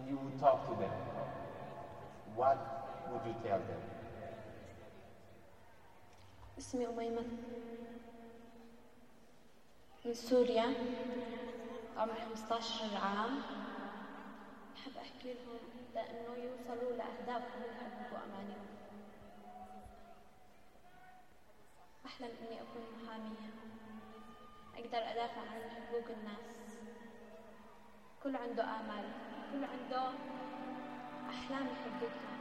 you would talk to them, what would you tell them? اسمي أميمة من سوريا، عمري 15 عام. بحب أحكي لهم لأنه يوصلوا لأهدافهم ويحققوا أمانيهم. أحلم إني أكون محامية، أقدر أدافع عن حقوق الناس. كل عنده آمال، كل عنده أحلام يحققها.